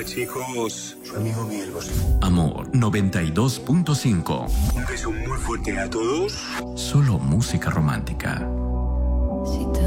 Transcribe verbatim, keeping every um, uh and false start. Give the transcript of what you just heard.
Hola, chicos. Su amigo Miguel Bosé. Amor noventa y dos punto cinco. Un beso muy fuerte a todos. Solo música romántica. Si te